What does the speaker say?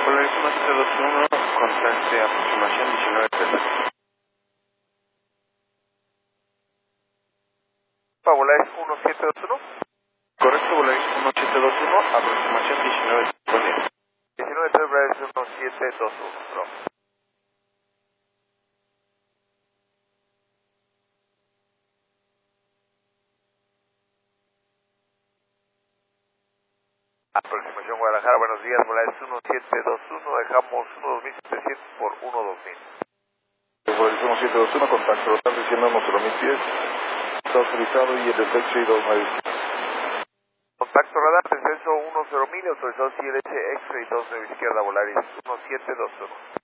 Polaris 1721, contacte aproximación 1930. Polaris 1721. Correcto, Polaris 1721, aproximación 1930. 19 Polaris 1721, bro. Aproximación Guadalajara, buenos días, Polaris 1721, dejamos 12700 por 12000. Polaris 1721, contacto local, diciendo nuestro 1010, está autorizado y el defecto y 29. Contacto radar, descenso 10.000, autorizado CLS, X-ray 29 izquierda, Polaris 1721.